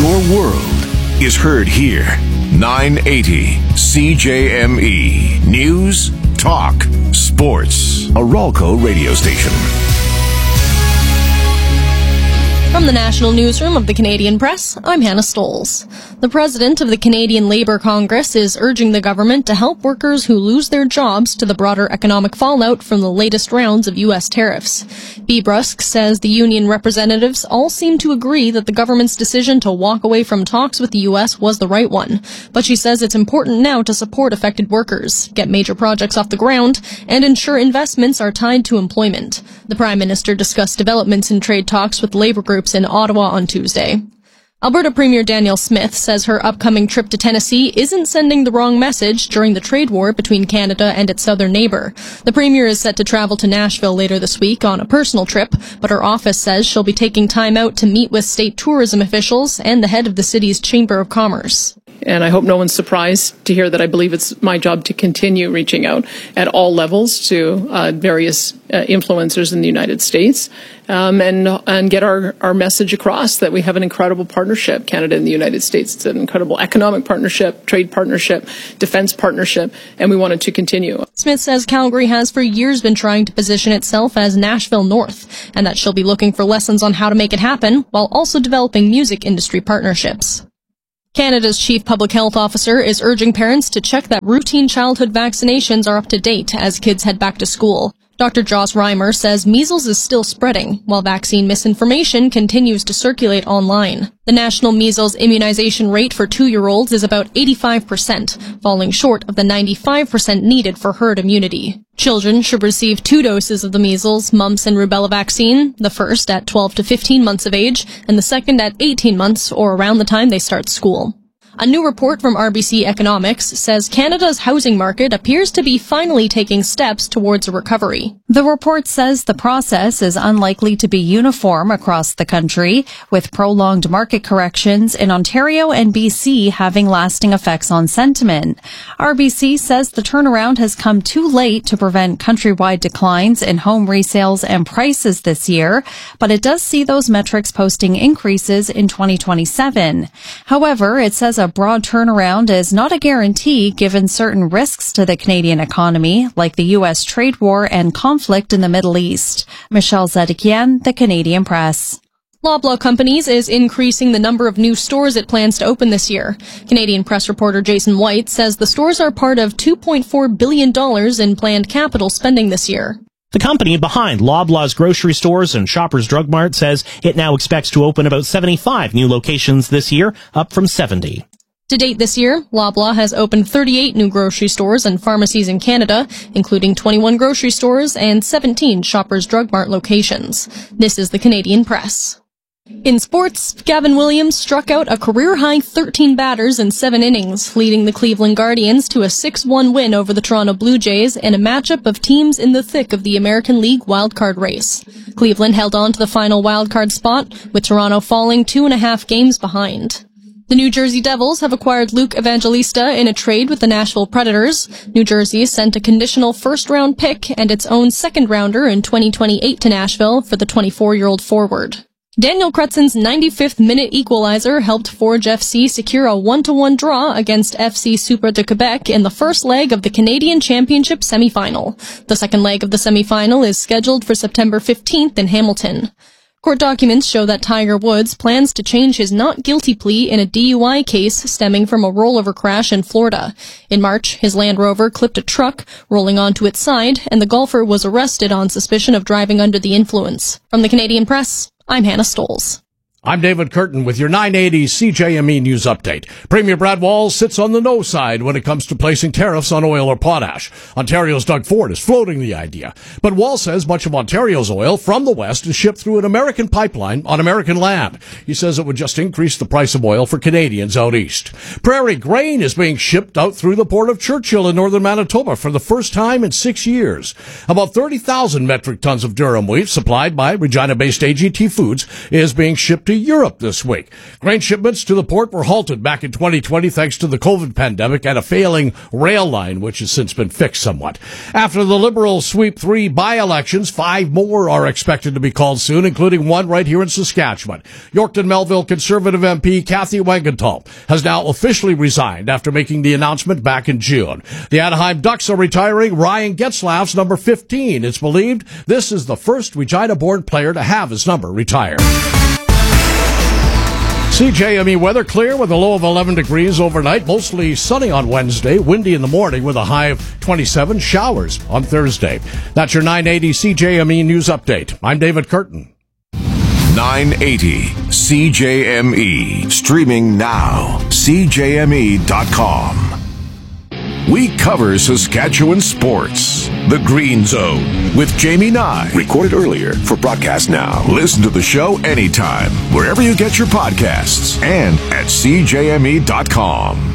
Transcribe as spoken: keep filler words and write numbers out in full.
Your world is heard here. nine eighty C J M E. News, talk, sports. A Ralco radio station. From the National Newsroom of the Canadian Press, I'm Hannah Stolz. The President of the Canadian Labour Congress is urging the government to help workers who lose their jobs to the broader economic fallout from the latest rounds of U S tariffs. B. Brusk says the union representatives all seem to agree that the government's decision to walk away from talks with the U S was the right one. But she says it's important now to support affected workers, get major projects off the ground, and ensure investments are tied to employment. The Prime Minister discussed developments in trade talks with labour groups in Ottawa on Tuesday. Alberta Premier Danielle Smith says her upcoming trip to Tennessee isn't sending the wrong message during the trade war between Canada and its southern neighbour. The Premier is set to travel to Nashville later this week on a personal trip, but her office says she'll be taking time out to meet with state tourism officials and the head of the city's Chamber of Commerce. And I hope no one's surprised to hear that I believe it's my job to continue reaching out at all levels to uh, various uh, influencers in the United States um, and and get our, our message across that we have an incredible partnership, Canada and the United States. It's an incredible economic partnership, trade partnership, defense partnership, and we want it to continue. Smith says Calgary has for years been trying to position itself as Nashville North, and that she'll be looking for lessons on how to make it happen while also developing music industry partnerships. Canada's chief public health officer is urging parents to check that routine childhood vaccinations are up to date as kids head back to school. Doctor Joss Reimer says measles is still spreading, while vaccine misinformation continues to circulate online. The national measles immunization rate for two-year-olds is about eighty-five percent, falling short of the ninety-five percent needed for herd immunity. Children should receive two doses of the measles, mumps, and rubella vaccine, the first at twelve to fifteen months of age, and the second at eighteen months or around the time they start school. A new report from R B C Economics says Canada's housing market appears to be finally taking steps towards a recovery. The report says the process is unlikely to be uniform across the country, with prolonged market corrections in Ontario and B C having lasting effects on sentiment. R B C says the turnaround has come too late to prevent countrywide declines in home resales and prices this year, but it does see those metrics posting increases in twenty twenty-seven. However, it says a broad turnaround is not a guarantee given certain risks to the Canadian economy, like the U S trade war and conflict in the Middle East. Michelle Zedekian, The Canadian Press. Loblaw Companies is increasing the number of new stores it plans to open this year. Canadian Press reporter Jason White says the stores are part of two point four billion dollars in planned capital spending this year. The company behind Loblaw's grocery stores and Shoppers Drug Mart says it now expects to open about seventy-five new locations this year, up from seventy. To date this year, Loblaw has opened thirty-eight new grocery stores and pharmacies in Canada, including twenty-one grocery stores and seventeen Shoppers Drug Mart locations. This is the Canadian Press. In sports, Gavin Williams struck out a career-high thirteen batters in seven innings, leading the Cleveland Guardians to a six one win over the Toronto Blue Jays in a matchup of teams in the thick of the American League wildcard race. Cleveland held on to the final wildcard spot, with Toronto falling two and a half games behind. The New Jersey Devils have acquired Luke Evangelista in a trade with the Nashville Predators. New Jersey sent a conditional first-round pick and its own second-rounder in twenty twenty-eight to Nashville for the twenty-four-year-old forward. Daniel Krutzen's ninety-fifth minute equalizer helped Forge F C secure a one to one draw against F C Super de Quebec in the first leg of the Canadian Championship semifinal. The second leg of the semifinal is scheduled for September fifteenth in Hamilton. Court documents show that Tiger Woods plans to change his not guilty plea in a D U I case stemming from a rollover crash in Florida. In March, his Land Rover clipped a truck, rolling onto its side, and the golfer was arrested on suspicion of driving under the influence. From the Canadian Press, I'm Hannah Stolz. I'm David Curtin with your nine eighty C J M E News Update. Premier Brad Walz sits on the no side when it comes to placing tariffs on oil or potash. Ontario's Doug Ford is floating the idea. But Walz says much of Ontario's oil from the west is shipped through an American pipeline on American land. He says it would just increase the price of oil for Canadians out east. Prairie grain is being shipped out through the port of Churchill in northern Manitoba for the first time in six years. About thirty thousand metric tons of durum wheat supplied by Regina-based A G T Foods is being shipped to Europe this week. Grain shipments to the port were halted back in twenty twenty thanks to the COVID pandemic and a failing rail line, which has since been fixed somewhat. After the Liberal sweep three by-elections, five more are expected to be called soon, including one right here in Saskatchewan. Yorkton Melville Conservative M P Kathy Wengenthal has now officially resigned after making the announcement back in June. The Anaheim Ducks are retiring Ryan Getzlaff's number fifteen. It's believed this is the first Regina-born player to have his number retired. C J M E weather clear with a low of eleven degrees overnight. Mostly sunny on Wednesday. Windy in the morning with a high of twenty-seven. Showers on Thursday. That's your nine eighty C J M E News Update. I'm David Curtin. nine eighty C J M E. Streaming now. C J M E dot com. We cover Saskatchewan sports. The Green Zone with Jamie Nye. Recorded earlier for broadcast now. Listen to the show anytime, wherever you get your podcasts, and at C J M E dot com.